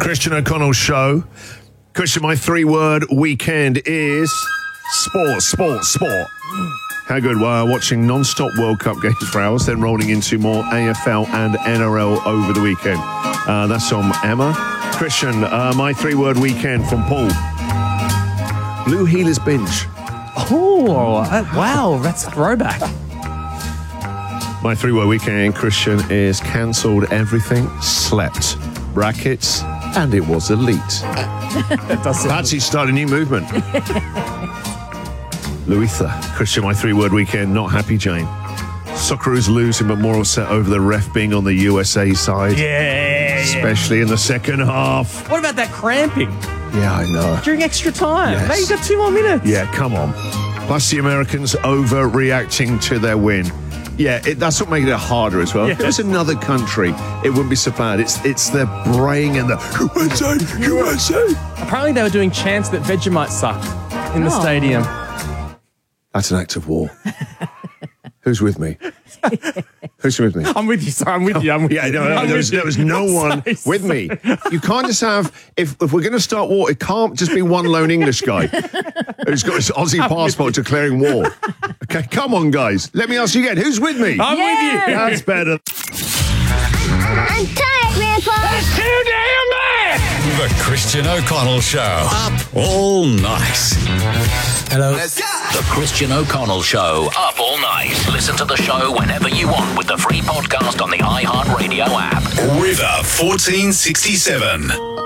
Christian O'Connell Show. Christian, my three-word weekend is sport. How good? Well, watching non-stop World Cup games for hours, then rolling into more AFL and NRL over the weekend. That's from Emma. Christian, my three-word weekend from Paul. Blue Heelers binge. Oh, wow, that's a throwback. My three-word weekend, Christian, is cancelled everything, slept, brackets, and it was elite. Patsy started a new movement. Louisa, Christian, my three-word weekend, not happy, Jane. Socceroos losing, but more upset over the ref being on the USA side. Yeah. Especially in the second half. What about that cramping? Yeah, I know. During extra time. Yes. Mate, you got 2 more minutes. Yeah, come on. Plus the Americans overreacting to their win. Yeah, that's what makes it harder as well. Yes. If it was another country, it wouldn't be so bad. It's their braying and the USA. Apparently they were doing chants that Vegemite sucked in the stadium. That's an act of war. Who's with me? Who's with me? I'm with you, sir. I'm with you. Yeah, no, there was no one with me. You can't just have, if we're going to start war, it can't just be one lone English guy who's got his Aussie passport declaring war. Okay, come on, guys. Let me ask you again. Who's with me? I'm with you. That's better. I'm tired, Grandpa. That's too damn bad! The Christian O'Connell Show. Up all night. Hello. The Christian O'Connell Show. Up all night. Listen to the show whenever you want with the free podcast on the iHeartRadio app. River 1467.